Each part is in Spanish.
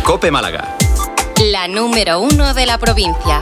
COPE Málaga. La número 1 de la provincia.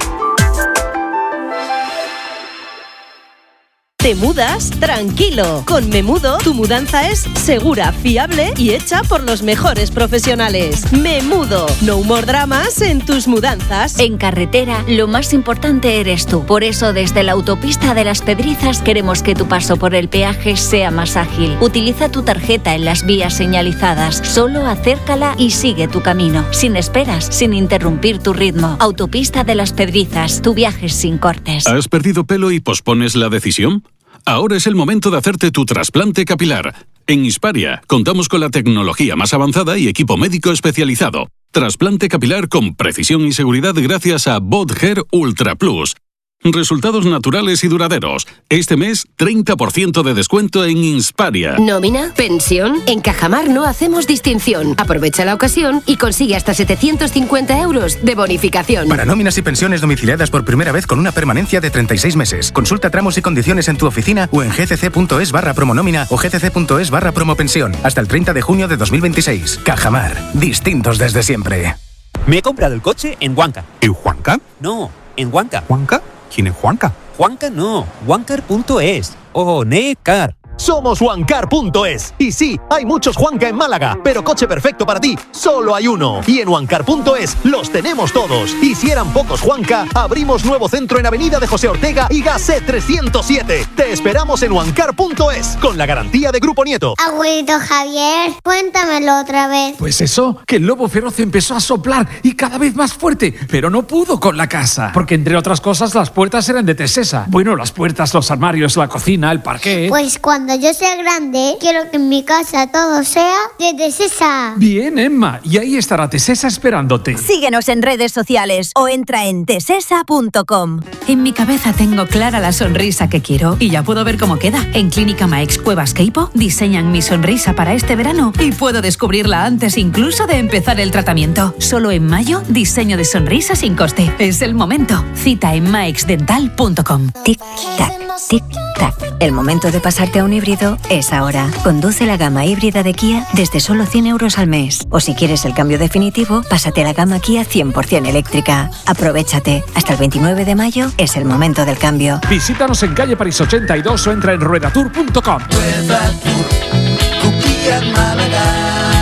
¿Te mudas? Tranquilo. Con Memudo, tu mudanza es segura, fiable y hecha por los mejores profesionales. Memudo. No humor dramas en tus mudanzas. En carretera, lo más importante eres tú. Por eso, desde la autopista de Las Pedrizas, queremos que tu paso por el peaje sea más ágil. Utiliza tu tarjeta en las vías señalizadas. Solo acércala y sigue tu camino. Sin esperas, sin interrumpir tu ritmo. Autopista de Las Pedrizas. Tu viaje sin cortes. ¿Has perdido pelo y pospones la decisión? Ahora es el momento de hacerte tu trasplante capilar. En Hisparia contamos con la tecnología más avanzada y equipo médico especializado. Trasplante capilar con precisión y seguridad gracias a BotHair Ultra Plus. Resultados naturales y duraderos. Este mes, 30% de descuento en Hisparia. ¿Nómina? ¿Pensión? En Cajamar no hacemos distinción. Aprovecha la ocasión y consigue hasta 750 euros de bonificación. Para nóminas y pensiones domiciliadas por primera vez con una permanencia de 36 meses. Consulta tramos y condiciones en tu oficina o en gcc.es/promonómina o gcc.es/promopensión. Hasta el 30 de junio de 2026. Cajamar. Distintos desde siempre. Me he comprado el coche en Huanca. ¿En Huanca? No, en Huanca. ¿Huanca? ¿Quién es Juanca? Juanca no, Juancar.es o Necar. Somos Juancar.es. Y sí, hay muchos Juanca en Málaga, pero coche perfecto para ti, solo hay uno. Y en Juancar.es los tenemos todos. Y si eran pocos Juanca, abrimos nuevo centro en Avenida de José Ortega y Gasset 307. Te esperamos en Juancar.es, con la garantía de Grupo Nieto. Abuelito Javier, cuéntamelo otra vez. Pues eso, que el lobo feroz empezó a soplar y cada vez más fuerte, pero no pudo con la casa. Porque entre otras cosas, las puertas eran de Tesesa. Bueno, las puertas, los armarios, la cocina, el parquet. Pues cuando yo sea grande, quiero que en mi casa todo sea de Tesesa. Bien, Emma, y ahí estará Tesesa esperándote. Síguenos en redes sociales o entra en tesesa.com. En mi cabeza tengo clara la sonrisa que quiero y ya puedo ver cómo queda. En Clínica Maex Cuevas Queipo diseñan mi sonrisa para este verano y puedo descubrirla antes incluso de empezar el tratamiento. Solo en mayo, diseño de sonrisa sin coste. Es el momento. Cita en maexdental.com. Tic-tac, tic-tac. El momento de pasarte a un híbrido es ahora. Conduce la gama híbrida de Kia desde solo 100 euros al mes. O si quieres el cambio definitivo, pásate a la gama Kia 100% eléctrica. Aprovechate. Hasta el 29 de mayo es el momento del cambio. Visítanos en calle París 82 o entra en ruedatour.com. Ruedatur, tu Kia Málaga.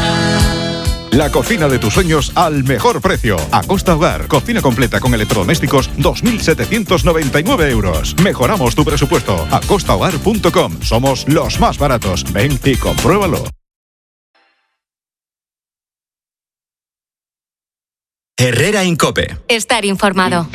La cocina de tus sueños al mejor precio. Acosta Hogar. Cocina completa con electrodomésticos, 2.799 euros. Mejoramos tu presupuesto. acostahogar.com. Somos los más baratos. Ven y compruébalo. Herrera Incope. Estar informado.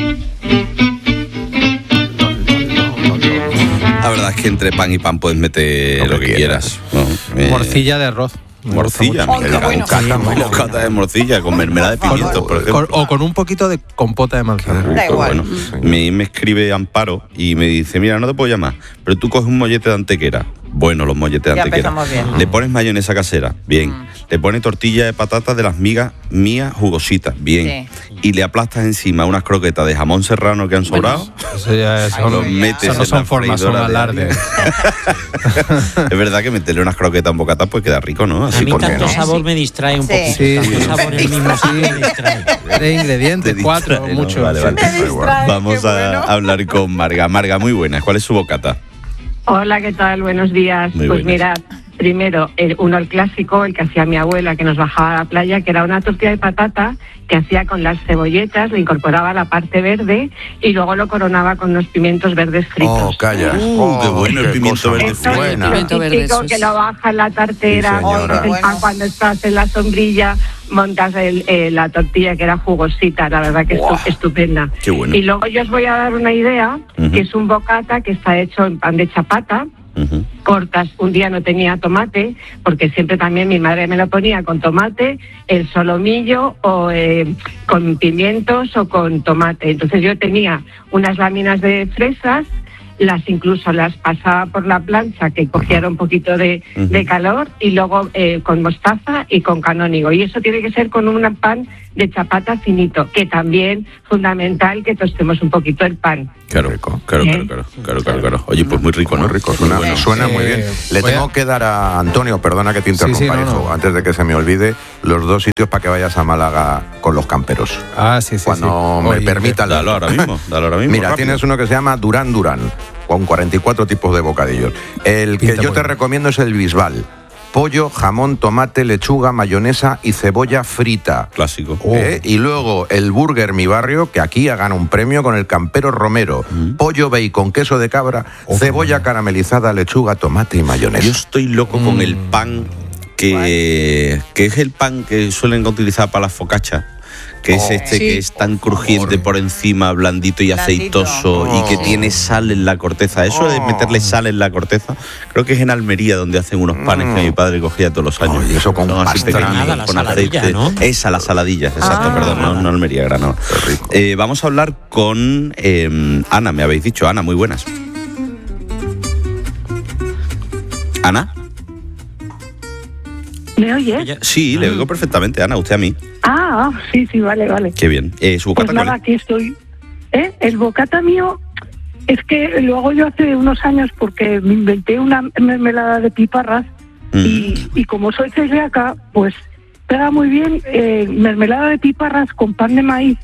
La verdad es que entre pan y pan puedes meter lo que quieras. ¿No? Morcilla de arroz. Morcilla, un bocata de morcilla con mermelada de pimientos, por ejemplo. O con un poquito de compota de manzana. Da igual. Bueno, me escribe Amparo y me dice, mira, no te puedo llamar, pero tú coges un mollete de antequera. Bueno, los molletes de antequera. Le pones mayonesa casera, bien. Le pones tortilla de patatas de las migas mías jugositas, bien. Sí. Y le aplastas encima unas croquetas de jamón serrano que han sobrado. Eso ya es, los metes eso no son formas, son alardes. Es verdad que meterle unas croquetas en bocata pues queda rico, ¿no? Así, a mí tanto sabor me distrae un poquito. Sí. Tanto sabor en el mismo sitio me distrae. De ingredientes, 4, mucho. Vale. Vamos a hablar con Marga. Marga, muy buenas. ¿Cuál es su bocata? Hola, ¿qué tal? Buenos días. Muy pues buenas. Mirad, primero, el clásico, el que hacía mi abuela, que nos bajaba a la playa, que era una tortilla de patata que hacía con las cebolletas, le incorporaba la parte verde y luego lo coronaba con unos pimientos verdes fritos. Oh, calla. Qué bueno el pimiento verde frito. El típico que lo baja en la tartera, Sí, el pan cuando estás en la sombrilla, montas la tortilla que era jugosita, la verdad que es estupenda. Qué bueno. Y luego yo os voy a dar una idea, que es un bocata que está hecho en pan de chapata. Cortas, un día no tenía tomate, porque siempre también mi madre me lo ponía con tomate, el solomillo o con pimientos o con tomate. Entonces yo tenía unas láminas de fresas, incluso las pasaba por la plancha que cogiera un poquito de calor y luego con mostaza y con canónigo. Y eso tiene que ser con un pan de chapata finito, que también fundamental que tostemos un poquito el pan. Claro. Oye, pues muy rico, ¿no? Rico, suena muy bien. Le tengo que dar a Antonio, perdona que te interrumpa, hijo, antes de que se me olvide, los 2 sitios para que vayas a Málaga con los camperos. Sí. Cuando me permitan. Dalo ahora mismo. Mira, rápido. tienes uno que se llama Durán, con 44 tipos de bocadillos. El que yo te recomiendo es el Bisbal. Pollo, jamón, tomate, lechuga, mayonesa y cebolla frita. Clásico. Y luego el Burger Mi Barrio, que aquí ha ganado un premio con el Campero Romero. Pollo, bacon, queso de cabra, cebolla caramelizada, lechuga, tomate y mayonesa. Yo estoy loco con el pan que es el pan que suelen utilizar para las focaccias. Que es que es tan crujiente por encima, blandito y aceitoso, y que tiene sal en la corteza. Eso de meterle sal en la corteza, creo que es en Almería donde hacen unos panes que mi padre cogía todos los años. Y eso con pequeñitos, con aceite. ¿No? Esa, las saladillas, exacto, perdón, no Almería, Granada. Vamos a hablar con Ana, me habéis dicho. Ana, muy buenas. ¿Ana? ¿Me oyes? Sí, le oigo perfectamente, Ana, usted a mí. Sí, vale. Qué bien. ¿Su bocata pues nada, aquí estoy. El bocata mío es que lo hago yo hace unos años porque me inventé una mermelada de piparras y como soy celíaca, pues pega muy bien mermelada de piparras con pan de maíz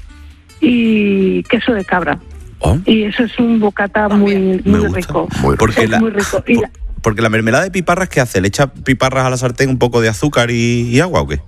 y queso de cabra. Y eso es un bocata muy rico. Muy rico. Porque la mermelada de piparras, ¿qué hace? ¿Le echa piparras a la sartén, un poco de azúcar y agua o qué?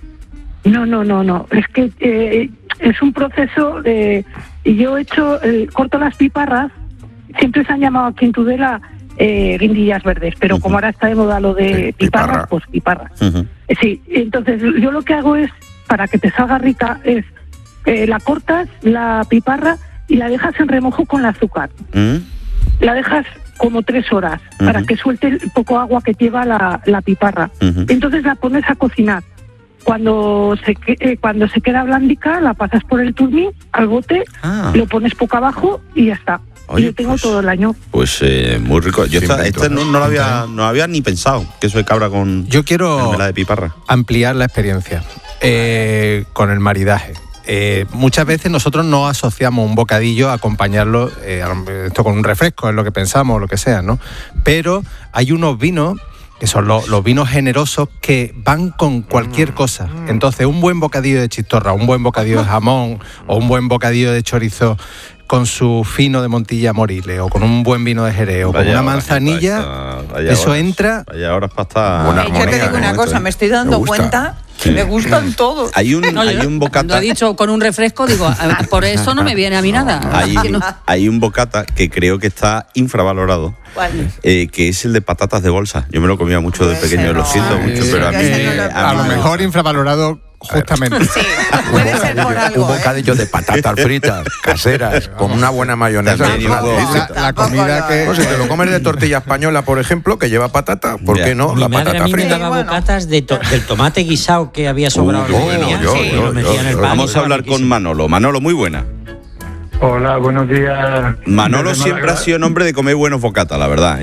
No. Es que es un proceso de... Yo corto las piparras, siempre se han llamado aquí en Tudela guindillas verdes, pero como ahora está de moda lo de piparras, pues piparras. Sí, entonces yo lo que hago es, para que te salga rica, es la cortas, la piparra, y la dejas en remojo con el azúcar. La dejas como 3 horas para que suelte el poco agua que lleva la piparra. Entonces la pones a cocinar. Cuando se queda blandica, la pasas por el turmín al bote, lo pones poco abajo y ya está. Oye, y yo tengo todo el año. Pues muy rico. Yo no había ni pensado, queso de cabra con mermelada de piparra. Ampliar la experiencia con el maridaje. Muchas veces nosotros no asociamos un bocadillo a acompañarlo esto con un refresco, es lo que pensamos, lo que sea, ¿no? Pero hay unos vinos que son los vinos generosos que van con cualquier cosa. Entonces, un buen bocadillo de chistorra, un buen bocadillo de jamón o un buen bocadillo de chorizo con su fino de Montilla Moriles o con un buen vino de Jerez o con una manzanilla, eso entra... Vaya horas para estar... Yo te digo una cosa, me estoy dando cuenta... Sí. Me gustan todos. Hay un bocata. Cuando ha dicho con un refresco, digo, por eso no me viene a mí nada. Hay un bocata que creo que está infravalorado. ¿Cuál? Que es el de patatas de bolsa. Yo me lo comía mucho de pequeño, lo siento mucho, pero a lo mejor infravalorado. Justamente. Sí, puede ser por algo. Un bocadillo de patatas fritas, caseras, con una buena mayonesa. La comida que... Pues si te lo comes de tortilla española, por ejemplo, que lleva patata, ¿por qué no? Mi La madre patata a mí frita. me daba bocatas del tomate guisado que había sobrado. Vamos a hablar con Manolo. Manolo, muy buena. Hola, buenos días. Manolo siempre ha sido un hombre de comer buenos bocatas, la verdad, ¿eh?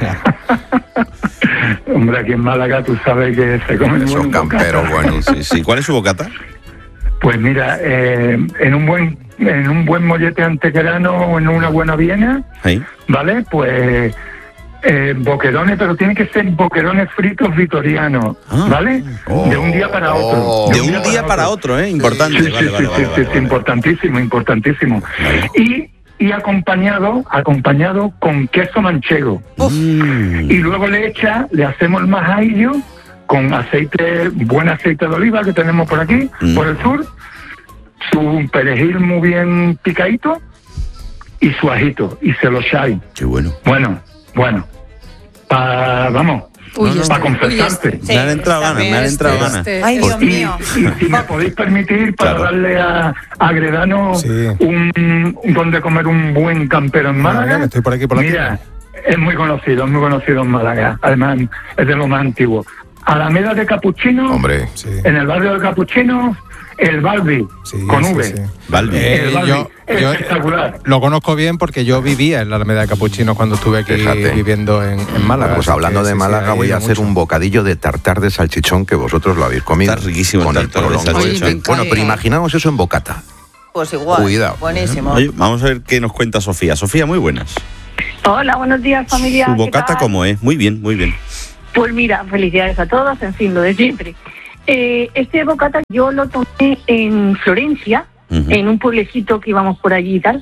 Hombre, aquí en Málaga tú sabes que se comen Son camperos buenos. Sí. ¿Cuál es su bocata? Pues mira, en un buen mollete antequerano o en una buena viena, ¿vale? Pues boquerones, pero tienen que ser boquerones fritos vitorianos, ¿vale? De un día para otro. De un día para otro, ¿eh? Importante. Sí, importantísimo. Y acompañado con queso manchego. Y luego le hacemos el majadillo con buen aceite de oliva que tenemos por aquí, por el sur, su perejil muy bien picadito y su ajito, y se lo echáis. Qué bueno. Bueno, para confesarte. Me han entrado ganas. Ay, Dios mío. Y si me podéis permitir, para darle a Gredano donde comer un buen campero en Málaga. Estoy por aquí, Mira, es muy conocido en Málaga. Además, es de lo más antiguo. Alameda de Capuchino, en el barrio de Capuchino, El Balbi, con V. Sí. Balbi. El Balbi. Yo Espectacular. lo conozco bien porque yo vivía en la Alameda de Capuchinos cuando estuve aquí viviendo en Málaga. Pues hablando de Málaga, voy a hacer un bocadillo de tartar de salchichón que vosotros lo habéis comido. Está riquísimo con el tartar de salchichón. Bueno, pero imaginaos eso en bocata. Pues igual. Cuidado. Buenísimo. Oye, vamos a ver qué nos cuenta Sofía. Sofía, muy buenas. Hola, buenos días, familia. ¿Su ¿Qué bocata tal? cómo es? Muy bien, muy bien. Pues mira, felicidades a todos, en fin, lo de siempre. Este bocata yo lo tomé en Florencia, en un pueblecito que íbamos por allí y tal.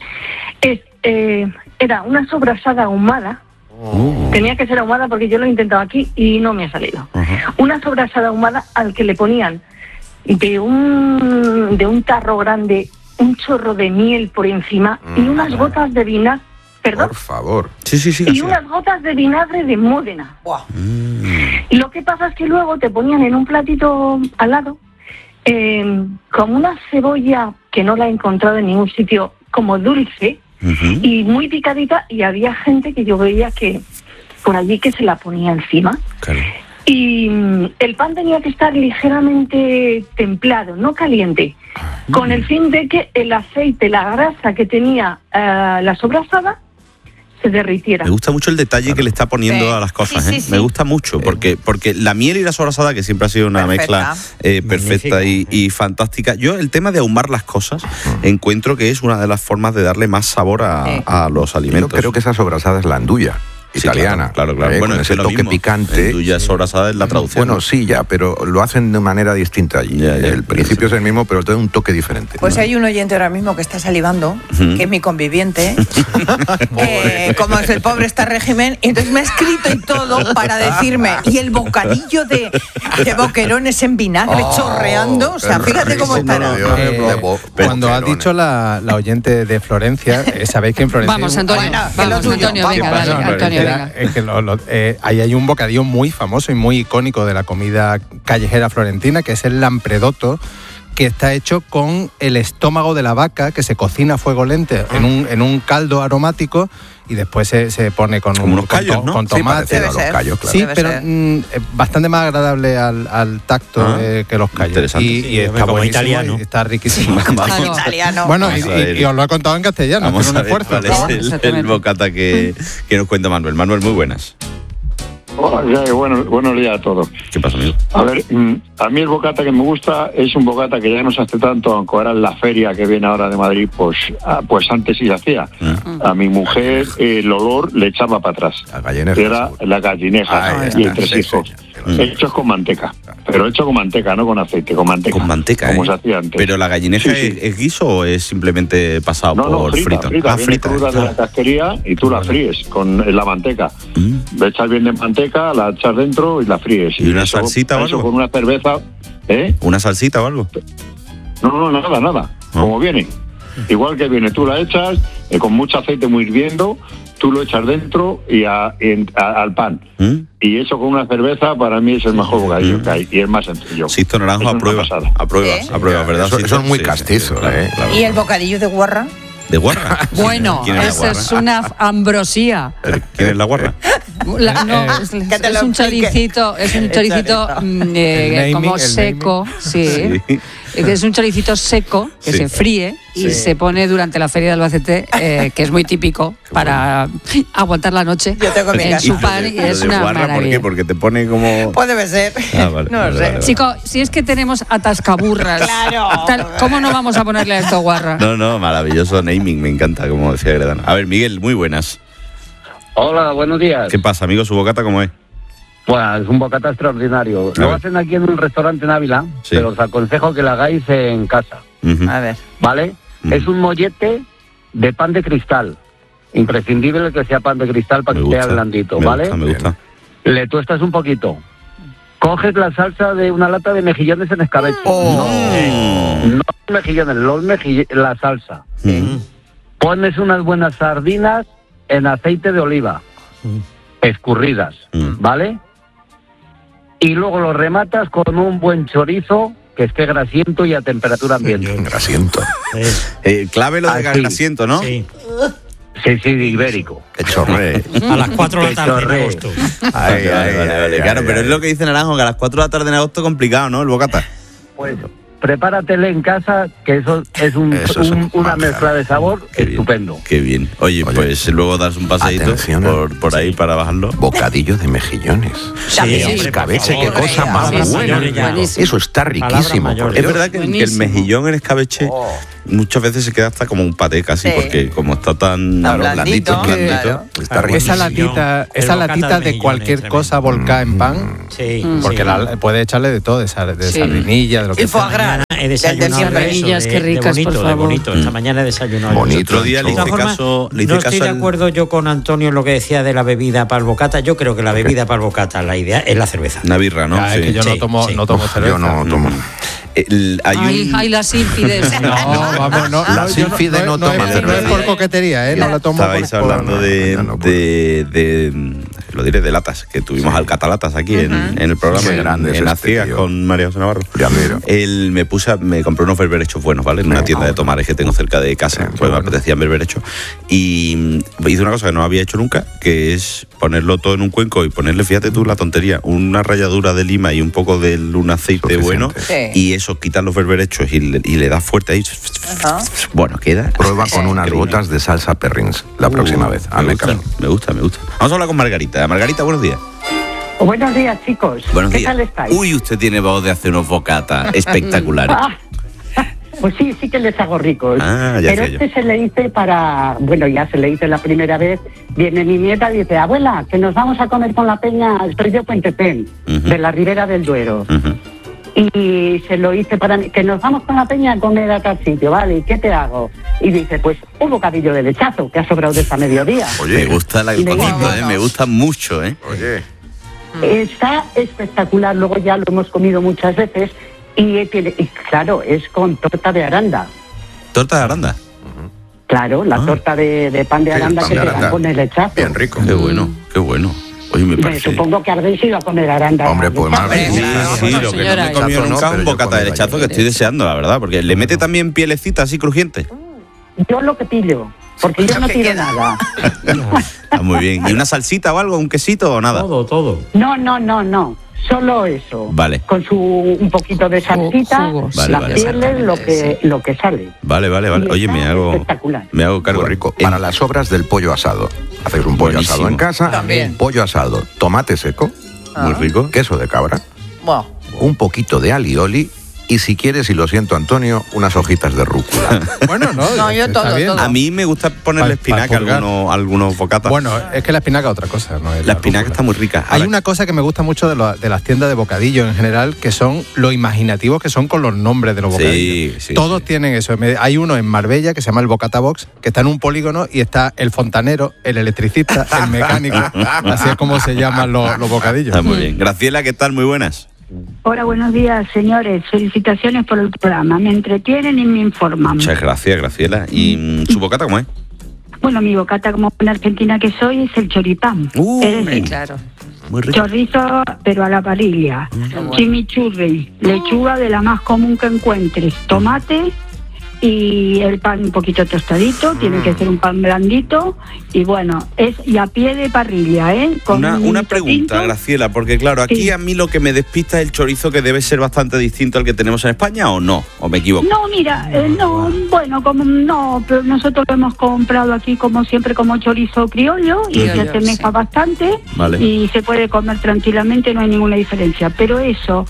Era una sobrasada ahumada. Tenía que ser ahumada porque yo lo he intentado aquí y no me ha salido. Una sobrasada ahumada al que le ponían de un tarro grande un chorro de miel por encima y unas gotas de vinagre. ¿Perdón? Por favor. Sí. Y unas gotas de vinagre de Módena. Y lo que pasa es que luego te ponían en un platito al lado como una cebolla que no la he encontrado en ningún sitio, como dulce y muy picadita, y había gente que yo veía que por allí que se la ponía encima. Claro. Y el pan tenía que estar ligeramente templado, no caliente, con el fin de que el aceite, la grasa que tenía la sobrasada, se derritiera. Me gusta mucho el detalle que le está poniendo a las cosas, ¿eh? Me gusta mucho, porque la miel y la sobrasada, que siempre ha sido una mezcla perfecta y fantástica. Yo el tema de ahumar las cosas encuentro que es una de las formas de darle más sabor a los alimentos. Yo creo que esa sobrasada es la anduya. Italiana, claro. Bueno, Bueno, ese toque picante. Tuya sobrasada es la traducción. Bueno, sí, ya, pero lo hacen de manera distinta allí. El principio es el mismo, pero tiene un toque diferente. Pues hay un oyente ahora mismo que está salivando, que es mi conviviente, como es el pobre está régimen, y entonces me ha escrito y todo para decirme, y el bocadillo de boquerones en vinagre chorreando, o sea, fíjate cómo estará. Cuando has dicho la oyente de Florencia, sabéis que en Florencia... Vamos, Antonio, Antonio, venga, dale, Antonio. Es que ahí hay un bocadillo muy famoso y muy icónico de la comida callejera florentina, que es el lampredotto, que está hecho con el estómago de la vaca, que se cocina a fuego lento en un caldo aromático y después se pone con unos callos, ¿no? con tomate. Sí, los callos, claro. Sí, pero bastante más agradable al tacto que los callos. Interesante. Y está como buenísimo, italiano. y está riquísimo. Italiano. Bueno, y os lo he contado en castellano, Vamos tiene un a ver esfuerzo. cuál es el bocata que nos cuenta Manuel. Manuel, muy buenas. Hola, buenos días a todos. ¿Qué pasa, amigo? A ver, a mí el bocata que me gusta es un bocata que ya no se hace tanto, aunque ahora en la feria que viene ahora de Madrid, pues antes sí se hacía. A mi mujer el olor le echaba para atrás. Era la gallineja y el tresijos. Hechos con manteca, pero hecho con manteca, no con aceite, con manteca. Con manteca, como se hacía antes. ¿Pero la gallineja es guiso o es simplemente pasado por frito? Frita, cruda de la casquería y tú la fríes con la manteca. Le echas bien de manteca, la echas dentro y la fríes. ¿Y una salsita o algo? Eso con una cerveza, ¿Una salsita o algo? No, nada. Como viene. Igual que viene, tú la echas con mucho aceite muy hirviendo, tú lo echas dentro y al pan. Y eso con una cerveza para mí es el mejor bocadillo que hay y es más sencillo. Sisto Naranjo aprueba, ¿verdad? Eso es muy castizo, claro. ¿Y el bocadillo de guarra? ¿De guarra? Bueno, esa es una ambrosía. ¿Quién es la guarra? Es un choricito, como seco, sí. Es un choricito seco que se fríe y se pone durante la feria de Albacete, que es muy típico para aguantar la noche en su pan, y es una guarra, maravilla. ¿por qué? Porque te pone como... Pues debe ser. Vale, no lo sé. vale. Chico, si es que tenemos atascaburras, claro. ¿Cómo no vamos a ponerle a esto guarra? No, maravilloso naming, me encanta, como decía Gredana. A ver, Miguel, muy buenas. Hola, buenos días. ¿Qué pasa, amigo? ¿Su bocata cómo es? Pues es un bocata extraordinario. Lo hacen aquí en un restaurante en Ávila, pero os aconsejo que lo hagáis en casa. A ver. ¿Vale? Es un mollete de pan de cristal. Imprescindible que sea pan de cristal para que esté blandito, ¿vale? Me gusta. Le tuestas un poquito. Coges la salsa de una lata de mejillones en escabeche. No mejillones, la salsa. Pones unas buenas sardinas en aceite de oliva, escurridas, ¿vale? Y luego lo rematas con un buen chorizo que esté grasiento y a temperatura ambiente. Grasiento. Clave lo de grasiento, ¿no? Sí. Sí, ibérico. Que chorree. A las 4 de la tarde en agosto. Vale. Claro, pero es lo que dice Naranjo, que a las 4 de la tarde en agosto es complicado, ¿no? El bocata. Pues prepáratele en casa, que eso es una mezcla de sabor estupendo. Qué bien. Oye, pues luego das un paseíto por ahí para bajarlo. Bocadillo de mejillones. Sí, escabeche, qué cosa más buena. Eso está riquísimo. Es verdad que el mejillón en escabeche muchas veces se queda hasta como un paté casi, porque como está tan blandito, está riquísimo. Esa latita de cualquier cosa volcada en pan, porque puede echarle de todo, de sardinilla, de lo que sea. He desayunado sardinillas, qué ricas, por favor. bonito. Esta mañana he desayunado. Bonito. Otro día le hice caso. No estoy de acuerdo yo con Antonio en lo que decía de la bebida para el bocata. Yo creo que la bebida para el bocata, la idea es la cerveza. Una birra, ¿no? Es que yo no tomo cerveza. Yo no tomo. Ay, las ínfides. La sínfide no toma cerveza. No es por coquetería, no la tomo. Estabais hablando de lo diré, de latas, que tuvimos alcatalatas aquí en el programa, en las ciegas con María José Navarro. Él me compré unos berberechos buenos, ¿vale? En una tienda de tomares que tengo cerca de casa, pues me apetecían berberechos. Y hice una cosa que no había hecho nunca, que es ponerlo todo en un cuenco y ponerle, fíjate tú la tontería, una ralladura de lima y un poco de un aceite bueno, y eso, quitas los berberechos y le das fuerte ahí. Bueno, queda. Prueba con unas gotas de salsa Perrins la próxima vez. Me gusta. Vamos a hablar con Margarita. Margarita, buenos días. Buenos días, chicos. Buenos días. ¿Qué tal estáis? Uy, usted tiene voz de hacer unos bocatas espectaculares. Pues sí que les hago ricos. Pero se le hice ya se le hice la primera vez. Viene mi nieta y dice, abuela, que nos vamos a comer con la peña al Torrello Puentepén, de la Ribera del Duero. Y se lo hice para mí, que nos vamos con la peña a comer a tal sitio, ¿vale? ¿Y qué te hago? Y dice, pues un bocadillo de lechazo que ha sobrado de esta mediodía. Oye, me gusta me gusta mucho, Oye. Está espectacular, luego ya lo hemos comido muchas veces y claro, es con torta de aranda. ¿Torta de aranda? Claro, la torta de pan de aranda que te dan con el lechazo. Bien rico. Qué bueno. Oye, me parece. Supongo que habréis ido a comer aranda. Hombre, pues más bien. Sí, lo que no me he comido nunca es un bocata de lechazo, que estoy deseando, la verdad, porque le mete también pielecita así crujiente. Yo lo que pillo, porque yo no tiro nada. Está muy bien. ¿Y una salsita o algo, un quesito o nada? Todo. No. Solo eso. Vale. Con un poquito de salsita, las pieles, lo que sale. Vale. Oye, me hago cargo. Rico. Para las sobras del pollo asado. Hacéis un pollo asado en casa. También. Pollo asado, tomate seco. Muy rico. Queso de cabra. Wow. Un poquito de alioli. Y si quieres, y lo siento, Antonio, unas hojitas de rúcula. Bueno, no, yo todo. A mí me gusta ponerle espinaca a algunos bocatas. Bueno, es que la espinaca es otra cosa, ¿no? La espinaca está muy rica. Hay una cosa que me gusta mucho de las tiendas de bocadillo en general, que son lo imaginativos que son con los nombres de los bocadillos. Todos tienen eso. Hay uno en Marbella que se llama el Bocata Box, que está en un polígono y está el fontanero, el electricista, el mecánico. Así es como se llaman los bocadillos. Está muy bien. Graciela, ¿qué tal? Muy buenas. Hola, buenos días, señores. Felicitaciones por el programa. Me entretienen y me informan. Muchas gracias, Graciela. ¿Y su bocata cómo es? Bueno, mi bocata, como buena argentina que soy, es el choripán. Es decir, claro. Muy rico. Chorizo, pero a la parrilla. Chimichurri, lechuga de la más común que encuentres, tomate y el pan un poquito tostadito, tiene que ser un pan blandito y bueno, y a pie de parrilla, con una pregunta, Graciela, porque claro, aquí a mí lo que me despista es el chorizo, que debe ser bastante distinto al que tenemos en España, ¿o no? ¿O me equivoco? No, mira, pero nosotros lo hemos comprado aquí como siempre como chorizo criollo y se asemeja bastante y se puede comer tranquilamente, no hay ninguna diferencia, pero eso,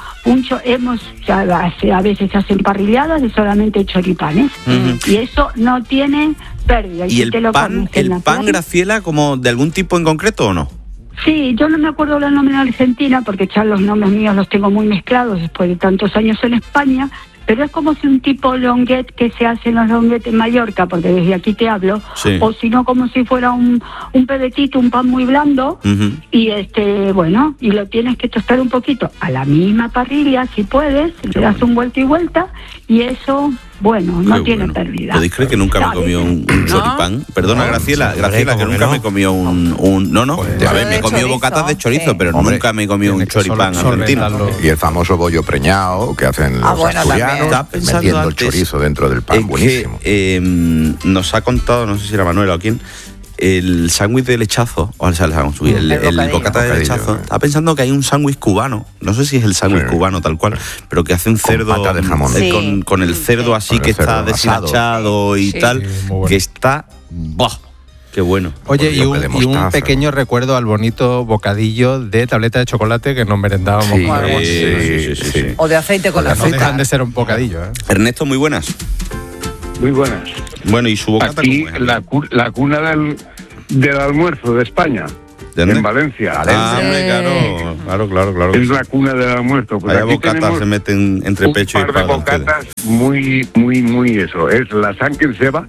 a veces se hacen parrilladas de solamente choripán, y eso no tiene pérdida. ¿Y el pan, Graciela, como de algún tipo en concreto o no? Sí, yo no me acuerdo el nombre en Argentina porque ya los nombres míos los tengo muy mezclados después de tantos años en España, pero es como si un tipo longuet que se hace en los longuetes en Mallorca, porque desde aquí te hablo, o si no como si fuera un pedetito, un pan muy blando, y y lo tienes que tostar un poquito a la misma parrilla, si puedes, le das un vuelta y vuelta, y eso, no tiene pérdida. ¿Podéis creer que nunca me he comido un choripán? Perdona, Graciela, que nunca me he comido a ver, me he comido bocatas de chorizo, pero nunca me he comido un choripán argentino. Y el famoso bollo preñado que hacen los asturianos, metiendo el chorizo dentro del pan, buenísimo. Nos ha contado, no sé si era Manuela o quién, el sándwich de lechazo, o sea, el bocata de lechazo, estaba pensando que hay un sándwich cubano, no sé si es el sándwich cubano tal cual, pero que hace un cerdo con pata de jamón. Con el cerdo así que está deshilachado y tal, que está... ¡Bah! Qué bueno. Oye, y un pequeño recuerdo al bonito bocadillo de tableta de chocolate que nos merendábamos. Sí. O de aceite con la fruta. No dejan de ser un bocadillo. Ernesto, muy buenas. Muy buenas. Bueno, ¿y su bocata? Aquí la cuna del almuerzo de España. En Valencia. Claro. Es la cuna del almuerzo. Pues hay bocatas se meten entre pecho y espalda. Un par de bocatas muy eso. Es la sanque en ceba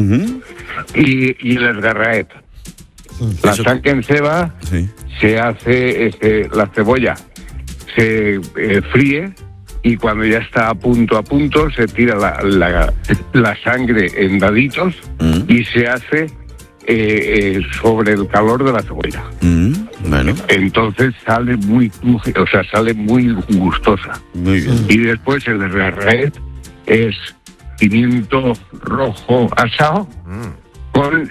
y el esgarraet. La sanque en ceba se hace la cebolla, se fríe y cuando ya está a punto se tira la sangre en daditos y se hace sobre el calor de la cebolla. Bueno. Entonces sale muy gustosa. Muy bien. Y después el esgarraet es pimiento rojo asado con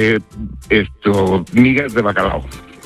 migas de bacalao.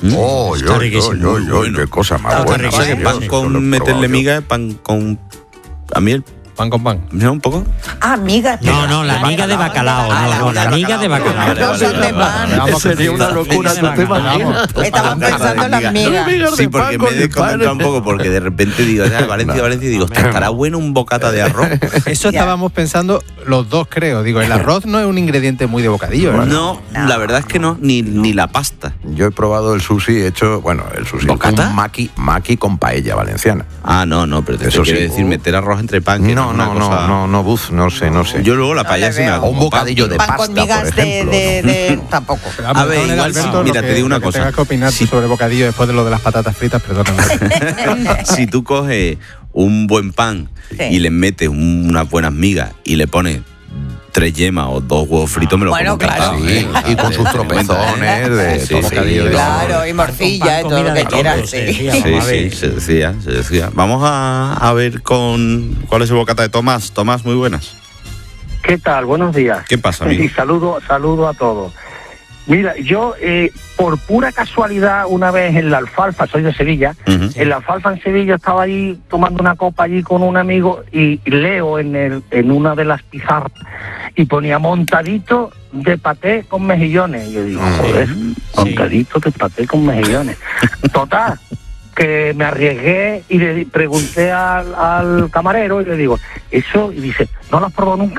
Qué cosa más buena. O sea, que pan con meterle miga, pan con... A mí el pan con pan. ¿No? ¿Un poco? Ah, miga. No, la miga de bacalao. La miga de bacalao. Vamos, sería una locura. Estaba pensando en las migas. Sí, porque me he desconcentrado un poco, porque de repente digo, Valencia, digo, ¿estará bueno un bocata de arroz? Eso estábamos pensando los dos, creo. Digo, el arroz no es un ingrediente muy de bocadillo, ¿verdad? No, la verdad es que no, ni la pasta. Yo he probado el sushi hecho, el sushi. ¿Bocata? Un maqui con paella valenciana. Ah, no, pero eso quiere decir meter arroz entre pan. No sé. Yo luego la paella sí me hago. Un bocadillo de pasta, con migas por ejemplo. de tampoco. A ver, igual mira, te digo una cosa. Tengas que opinar sobre bocadillo después de lo de las patatas fritas, perdóname. Si tú coges un buen pan y le metes unas buenas migas y le pones 3 yemas o 2 huevos fritos, me lo como claro. Sí, y con sus tropezones de bocadillo. Claro, y morcilla, todo lo que quieras. Sí, se decía. Vamos a ver cuál es el bocata de Tomás. Tomás, muy buenas. ¿Qué tal? Buenos días. ¿Qué pasa, amigo? Y saludo a todos. Mira, yo por pura casualidad una vez en la Alfalfa, soy de Sevilla, en la Alfalfa en Sevilla estaba ahí tomando una copa allí con un amigo y leo en una de las pizarras y ponía montadito de paté con mejillones. Y yo digo, joder, montadito de paté con mejillones. Total, que me arriesgué y le pregunté al camarero y le digo, eso, y dice, ¿no lo has probado nunca?